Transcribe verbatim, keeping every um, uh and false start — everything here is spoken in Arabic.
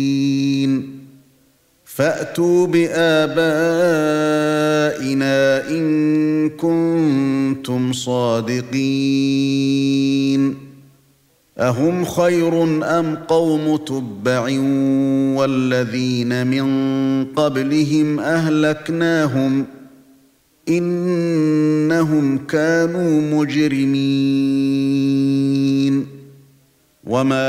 فأتوا بآبائنا إن كنتم صادقين أهم خير أم قوم تبع والذين من قبلهم أهلكناهم إنهم كانوا مجرمين وما